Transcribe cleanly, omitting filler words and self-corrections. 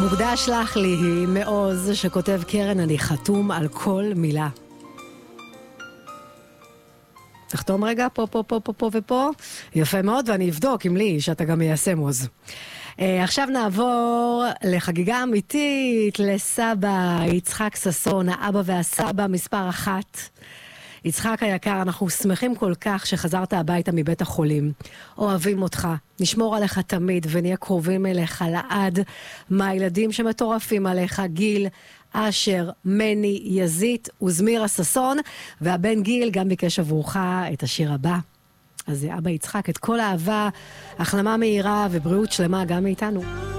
מוקדש לך לי מעוז שכותב קרן, אני חתום על כל מילה. תחתום רגע, פה ופה. יפה מאוד, ואני אבדוק עם לי שאתה גם מיישם עוז. עכשיו נעבור לחגיגה אמיתית לסבא יצחק ששון, האבא והסבא מספר 1. יצחק היקר, אנחנו שמחים כל כך שחזרת הביתה מבית החולים. אוהבים אותך, נשמור עליך תמיד ונהיה קרובים אליך לעד. מהילדים שמטורפים עליך, גיל, אשר, מני, יזית וזמירה ששון, והבן גיל גם ביקש עבורך את השיר הבא. אז אבא יצחק, את כל האהבה, החלמה מהירה ובריאות שלמה גם מאיתנו.